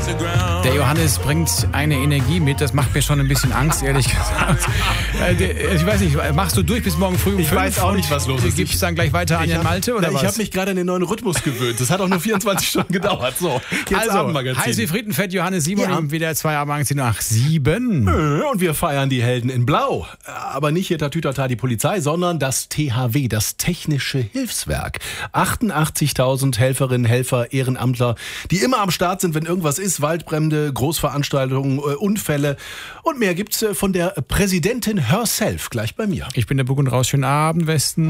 Der Johannes bringt eine Energie mit, das macht mir schon ein bisschen Angst, ehrlich gesagt. Ich weiß nicht, machst du durch bis morgen früh um 5? Ich weiß auch nicht, was los ist. Gibst du dann gleich weiter an Jan Malte, oder was? Ich habe mich gerade an den neuen Rhythmus gewöhnt. Das hat auch nur 24 Stunden gedauert. So, jetzt Abendmagazin. Heiß wie Frittenfett, Johannes Simon, wieder 2 Abendmagazin nach 7. Und wir feiern die Helden in Blau. Aber nicht hier Tatütata die Polizei, sondern das THW, das Technische Hilfswerk. 88.000 Helferinnen, Helfer, Ehrenamtler, die immer am Start sind, wenn irgendwas ist. Waldbrände, Großveranstaltungen, Unfälle und mehr gibt's von der Präsidentin herself gleich bei mir. Ich bin der Bug und Raus. Schönen Abend, Westen.